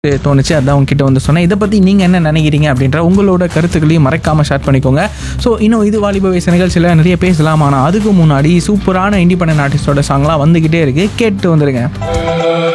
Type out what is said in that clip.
தோணுச்சு, அதான் உங்ககிட்ட வந்து சொன்னேன். இதை பற்றி நீங்கள் என்ன நினைக்கிறீங்க அப்படின்ற உங்களோட கருத்துக்களையும் மறக்காமல் ஷேர் பண்ணிக்கோங்க. ஸோ இன்னும் இது வாலிப வயசு நிகழ்ச்சியில் நிறைய பேசலாம், ஆனால் அதுக்கு முன்னாடி சூப்பரான இண்டிபெண்டன்ட் ஆர்டிஸ்டோட சாங்லாம் வந்துக்கிட்டே இருக்குது, கேட்டு வந்துடுங்க.